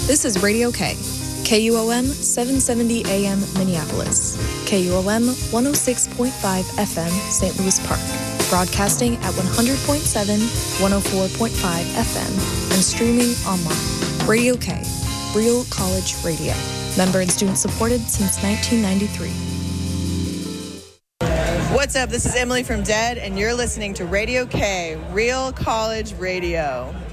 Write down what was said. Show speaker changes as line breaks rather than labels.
This is Radio K, KUOM 770 AM Minneapolis, KUOM 106.5 FM St. Louis Park, broadcasting at 100.7, 104.5 FM, and streaming online. Radio K, Real College Radio. Member and student supported since 1993.
What's up? This is Emily from Dead, and you're listening to Radio K, Real College Radio.